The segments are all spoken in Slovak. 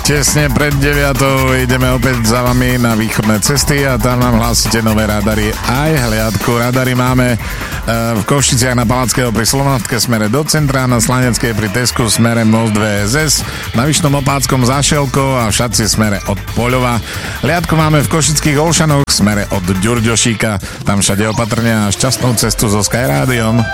Tesne pred 9 ideme opäť za vami na východné cesty a tam nám hlásite nové radary aj hliadku. Radary máme v Košiciach na Palackého pri Slovenské smere do centra, na Slaneckej pri Tesku smere Most VSS, na Vyšnom Opáckom za Šelkou a v Šatci smere od Poľova. Hliadku máme v Košických Olšanoch smere od Ďurďošíka. Tam všade opatrne a šťastnú cestu so Sky Rádiom.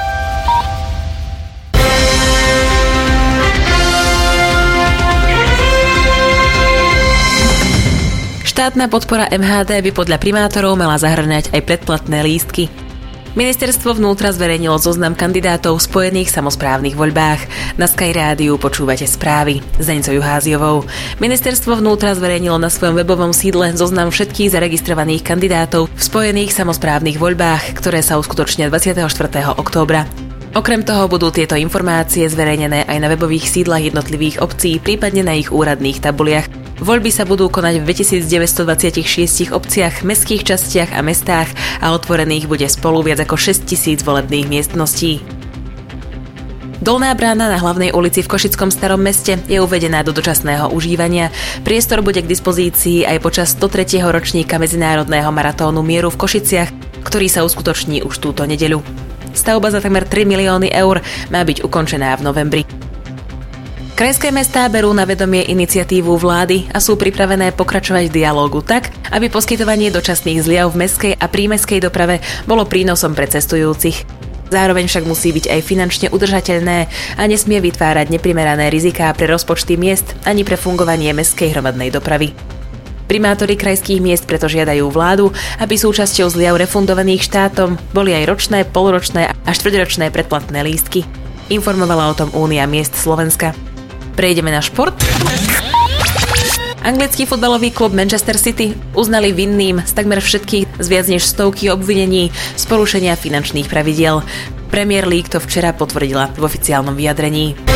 Štátna podpora MHD by podľa primátorov mala zahrňať aj predplatné lístky. Ministerstvo vnútra zverejnilo zoznam kandidátov v spojených samosprávnych voľbách. Na Sky Rádiu počúvate správy s Denicou Juháziovou. Ministerstvo vnútra zverejnilo na svojom webovom sídle zoznam všetkých zaregistrovaných kandidátov v spojených samosprávnych voľbách, ktoré sa uskutočnia 24. októbra. Okrem toho budú tieto informácie zverejnené aj na webových sídlach jednotlivých obcí, prípadne na ich úradných tabuliach. Voľby sa budú konať v 2926 obciach, mestských častiach a mestách a otvorených bude spolu viac ako 6000 volebných miestností. Dolná brána na Hlavnej ulici v Košickom Starom meste je uvedená do dočasného užívania. Priestor bude k dispozícii aj počas 103. ročníka Medzinárodného maratónu mieru v Košiciach, ktorý sa uskutoční už túto nedeľu. Stavba za takmer 3 milióny eur má byť ukončená v novembri. Krajské mestá berú na vedomie iniciatívu vlády a sú pripravené pokračovať v dialógu tak, aby poskytovanie dočasných zliav v mestskej a prímestskej doprave bolo prínosom pre cestujúcich. Zároveň však musí byť aj finančne udržateľné a nesmie vytvárať neprimerané riziká pre rozpočty miest ani pre fungovanie mestskej hromadnej dopravy. Primátori krajských miest preto žiadajú vládu, aby súčasťou zliav refundovaných štátom boli aj ročné, polročné a štvrťročné predplatné lístky. Informovala o tom Únia miest Slovenska. Prejdeme na šport. Anglický futbalový klub Manchester City uznali vinným z takmer všetkých z viac než 100 obvinení z porušenia finančných pravidiel. Premier League to včera potvrdila v oficiálnom vyjadrení.